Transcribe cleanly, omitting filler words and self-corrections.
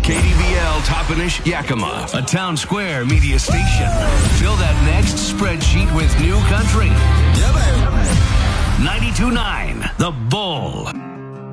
KDVL Toppenish Yakima, a town square media station. Fill that next spreadsheet with new country. Yeah, baby. 92.9 The Bull.